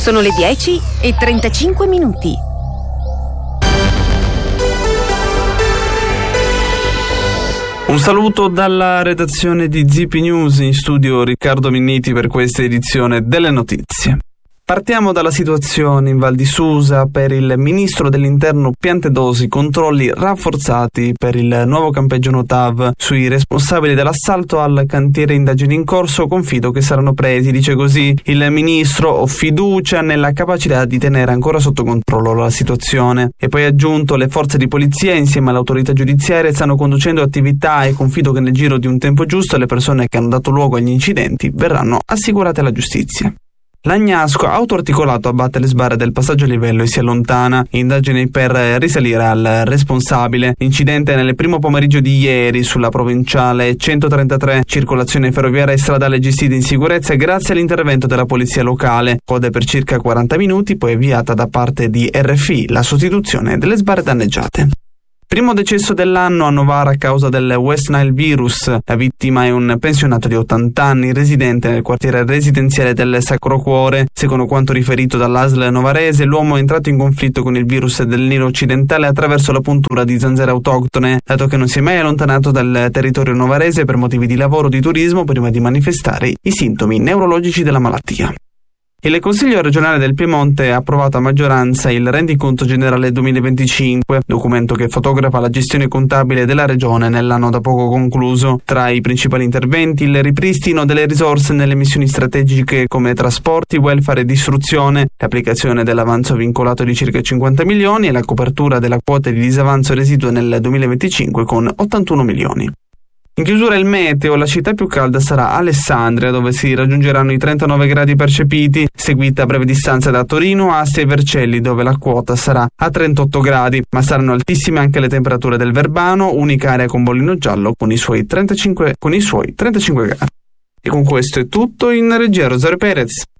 Sono le 10:35. Un saluto dalla redazione di Zipi News, in studio Riccardo Minniti per questa edizione delle notizie. Partiamo dalla situazione in Val di Susa. Per il ministro dell'Interno Piantedosi, controlli rafforzati per il nuovo campeggio Notav sui responsabili dell'assalto al cantiere. Indagini in corso, confido che saranno presi, dice così il ministro. Ho fiducia nella capacità di tenere ancora sotto controllo la situazione. E poi ha aggiunto: le forze di polizia insieme all'autorità giudiziaria stanno conducendo attività e confido che nel giro di un tempo giusto le persone che hanno dato luogo agli incidenti verranno assicurate alla giustizia. L'Agnasco, autoarticolato, abbatte le sbarre del passaggio a livello e si allontana. Indagini per risalire al responsabile. Incidente nel primo pomeriggio di ieri sulla provinciale 133, circolazione ferroviaria e stradale gestita in sicurezza grazie all'intervento della polizia locale. Code per circa 40 minuti, poi avviata da parte di RFI la sostituzione delle sbarre danneggiate. Primo decesso dell'anno a Novara a causa del West Nile virus. La vittima è un pensionato di 80 anni residente nel quartiere residenziale del Sacro Cuore. Secondo quanto riferito dall'ASL novarese, l'uomo è entrato in conflitto con il virus del Nilo occidentale attraverso la puntura di zanzare autoctone, dato che non si è mai allontanato dal territorio novarese per motivi di lavoro o di turismo prima di manifestare i sintomi neurologici della malattia. Il Consiglio regionale del Piemonte ha approvato a maggioranza il rendiconto generale 2025, documento che fotografa la gestione contabile della regione nell'anno da poco concluso. Tra i principali interventi il ripristino delle risorse nelle missioni strategiche come trasporti, welfare e istruzione, l'applicazione dell'avanzo vincolato di circa 50 milioni e la copertura della quota di disavanzo residuo nel 2025 con 81 milioni. In chiusura il meteo, la città più calda sarà Alessandria, dove si raggiungeranno i 39 gradi percepiti, seguita a breve distanza da Torino, Asti e Vercelli, dove la quota sarà a 38 gradi, ma saranno altissime anche le temperature del Verbano, unica area con bollino giallo con i suoi 35 gradi. E con questo è tutto. In regia Rosario Perez.